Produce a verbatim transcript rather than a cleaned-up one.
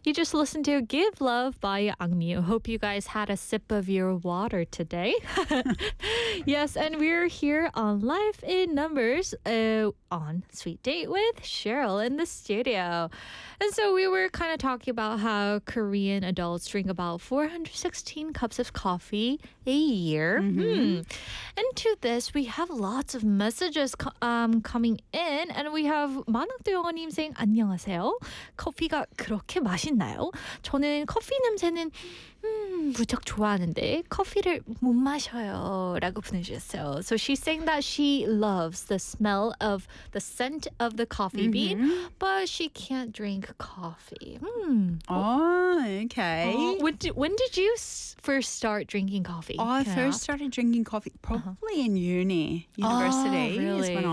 You just listened to Give Love by Angmyu. Hope you guys had a sip of your water today. Yes, and we're here on Life in Numbers uh, on Sweet Date with Cheryl in the studio. And so we were kind of talking about how Korean adults drink about four hundred sixteen cups of coffee a year. Mm-hmm. Hmm. And to this, we have lots of messages co- um, coming in. And we have 만학도 영어님 saying 안녕하세요. 커피가 그렇게 맛있나요? 저는 커피 냄새는 음, 무척 좋아하는데 커피를 못 마셔요 라고 보내주셨어요. So she's saying that she loves the smell of the scent of the coffee bean, but she can't drink coffee. Hmm. Oh, okay. Oh, when, did, when did you s- first start drinking coffee? I Can first ask? started drinking coffee probably in uni, university. Oh, really? Is when